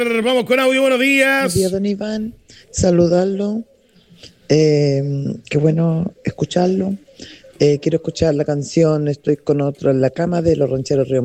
Vamos con audio, buenos días. Buenos días, don Iván. Saludarlo. Qué bueno escucharlo. Quiero escuchar la canción Estoy con otro en la cama de los Rancheros Río